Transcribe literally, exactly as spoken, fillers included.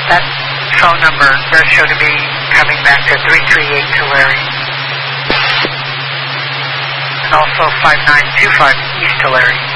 That phone number does show to be coming back to three three eight Tulare. And also five nine two five East Tulare.